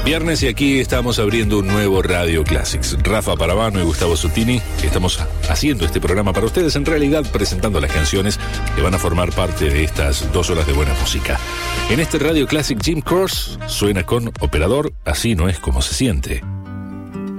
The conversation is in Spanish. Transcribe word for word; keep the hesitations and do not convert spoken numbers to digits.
Viernes y aquí estamos abriendo un nuevo Radio Classics. Rafa Paravano y Gustavo Sutini, que estamos haciendo este programa para ustedes, en realidad presentando las canciones que van a formar parte de estas dos horas de buena música. En este Radio Classic, Jim Croce suena con Operador, así no es como se siente.